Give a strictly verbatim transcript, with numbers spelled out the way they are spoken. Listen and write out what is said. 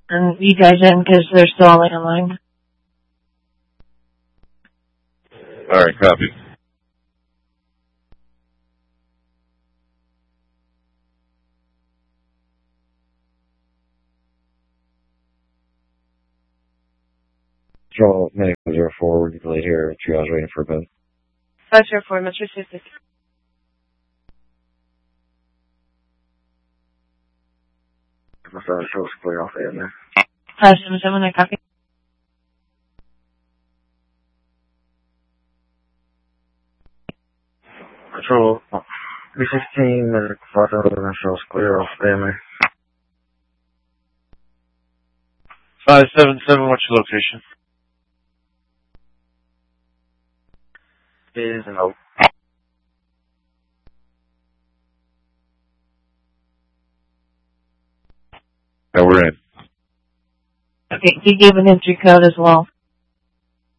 And you guys in because they're still on the line. Alright, copy. Control nine zero four, we're delayed here, triage waiting for Ben. five zero four, Mister Susic. My phone shows clear off the end there. five seven seven, I copy. Control, B sixteen, medic five eleven, shows clear off the end there. five seven seven, what's your location? Is no. Yeah, we're in. Okay, he gave an entry code as well.